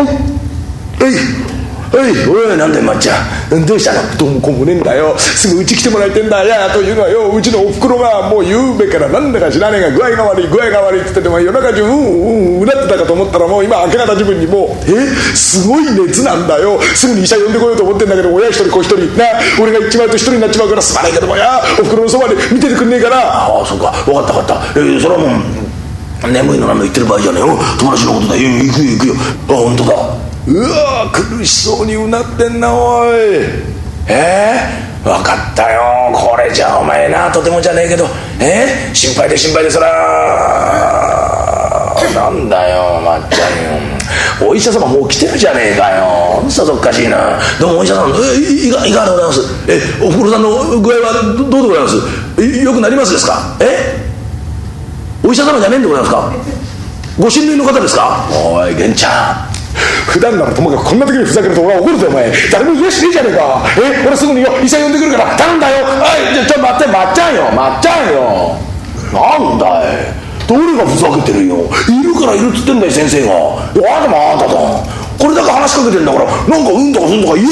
おい、なんだよまっちゃん、どうしたの？どうもこうもねえんだよ。すぐうち来てもらいてんだ。いやというのはよ、うちのおふくろがもうゆうべからなんだか知らねえが具合が悪いって言ってても、夜中中うなってたかと思ったら、もう今明け方自分にもうすごい熱なんだよ。すぐに医者呼んでこようと思ってんだけど、親一人子一人な、俺が行っちまうと一人になっちまうからすまないけどもや、おふくろのそばで見ててくんねえかな。ああそうか、分かった。それはもう眠いのなんの言ってる場合じゃねえよ。友達のことだよ。行くよ。あ本当だ。うわ苦しそうにうなってんなおい。分かったよ。これじゃお前な、とてもじゃねえけど心配でそらなんだよまっちゃんよ、お医者様もう来てるじゃねえかよ。さぞおかしいな。どうもお医者様いかがでございます。おふくろさんの具合はどうでございます。よくなりますですか。お医者様じゃねえんでございますか。ご親類の方ですか。おい玄ちゃん、普段ならともかくこんな時にふざけると俺は怒るぞお前。誰も癒しねえじゃねえか。俺すぐによ医者呼んでくるから頼んだよ。ちょ待って、まっちゃんよなんだい、どれがふざけてるよ。いるからいるっつってんだよ先生が。あんただこれだけ話しかけてんだから、なんかうんとかすんとか言え。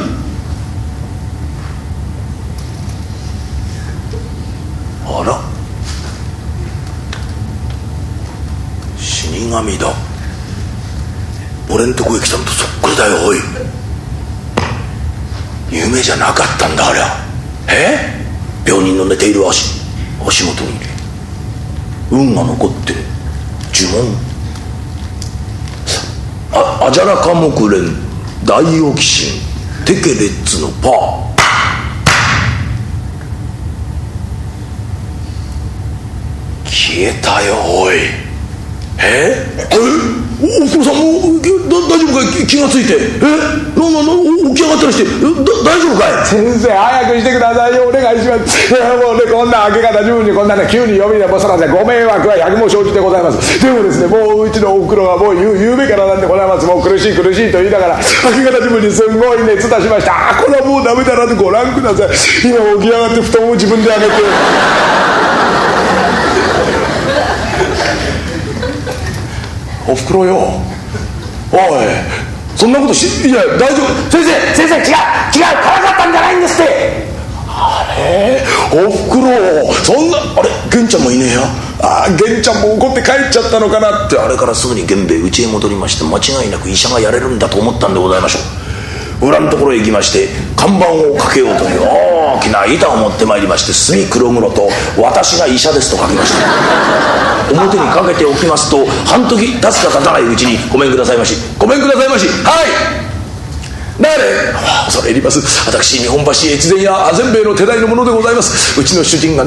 あら死神だ。俺んとこへ来たのとそっくりだよ。おい夢じゃなかったんだありゃ。病人の寝ている足元に運が残ってる呪文。アジャラカモクレン大オキシンテケレッツのパー。消えたよおい。おふくろさんも大丈夫かい。気がついて起き上がったりして大丈夫かい。先生早くしてくださいよ、お願いします。もうね、こんな明け方自分にこんなね急に呼びでもそらせご迷惑は百も承知でございます。でもですね、もううちのおふくろがもうゆうべからなんでございます。もう苦しいと言いながら明け方自分にすんごい熱出しました。これはもうダメだなってご覧ください。今起き上がって布団を自分で上げておふくろよ、おいそんなこといや大丈夫。先生違うからかったんじゃないんですって。おふくろそんな玄ちゃんもいねえや。玄ちゃんも怒って帰っちゃったのかなって。あれからすぐに源兵衛家へ戻りまして、間違いなく医者がやれるんだと思ったんでございましょう。裏のところへ行きまして看板をかけようという大きな板を持ってまいりまして、墨黒々と私が医者ですと書きました表にかけておきますと、半時経つか経たないうちにごめんくださいまし。誰？恐れ入ります。私日本橋越前屋あぜんべいの手代の者でございます。うちの主人が